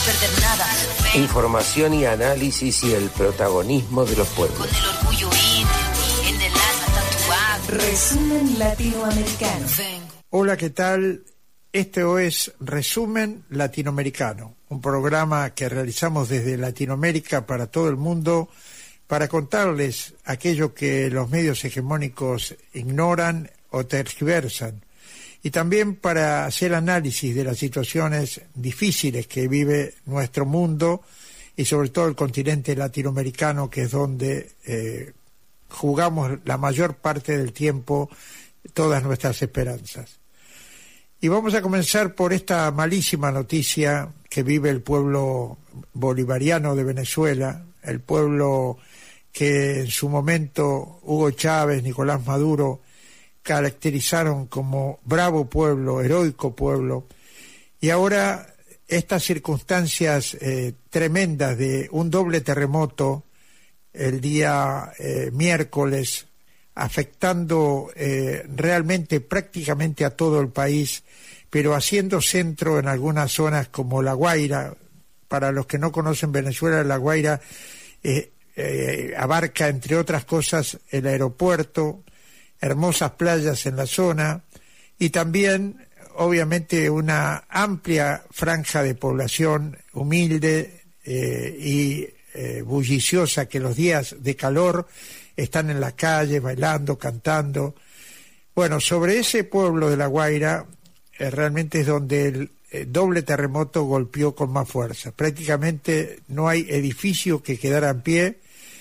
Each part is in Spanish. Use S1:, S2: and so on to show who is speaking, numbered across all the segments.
S1: perder nada.
S2: Información y análisis y el protagonismo de los pueblos.
S1: Con el orgullo en el alma tatuado.
S3: Resumen latinoamericano.
S4: Hola, ¿qué tal? Esto es Resumen Latinoamericano, un programa que realizamos desde Latinoamérica para todo el mundo para contarles aquello que los medios hegemónicos ignoran o tergiversan, y también para hacer análisis de las situaciones difíciles que vive nuestro mundo y sobre todo el continente latinoamericano, que es donde jugamos la mayor parte del tiempo todas nuestras esperanzas. Y vamos a comenzar por esta malísima noticia que vive el pueblo bolivariano de Venezuela, el pueblo que en su momento Hugo Chávez, Nicolás Maduro caracterizaron como bravo pueblo, heroico pueblo, y ahora estas circunstancias tremendas de un doble terremoto el día miércoles, afectando realmente prácticamente a todo el país, pero haciendo centro en algunas zonas como La Guaira. Para los que no conocen Venezuela, La Guaira abarca, entre otras cosas, el aeropuerto, hermosas playas en la zona y también, obviamente, una amplia franja de población humilde y bulliciosa, que los días de calor están en la calle bailando, cantando. Bueno, sobre ese pueblo de La Guaira realmente es donde el doble terremoto golpeó con más fuerza. Prácticamente no hay edificio que quedara en pie.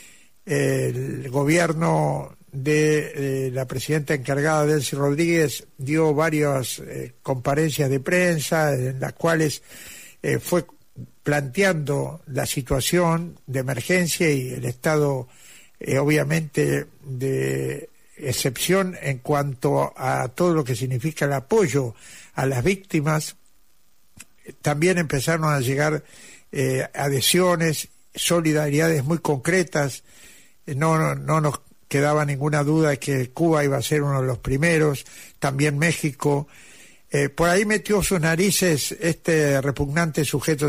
S4: El gobierno de la presidenta encargada, Delcy Rodríguez, dio varias conferencias de prensa en las cuales fue planteando la situación de emergencia y el estado obviamente de excepción en cuanto a todo lo que significa el apoyo a las víctimas. También empezaron a llegar adhesiones, solidaridades muy concretas. No nos quedaba ninguna duda de que Cuba iba a ser uno de los primeros, también México. Por ahí metió sus narices este repugnante sujeto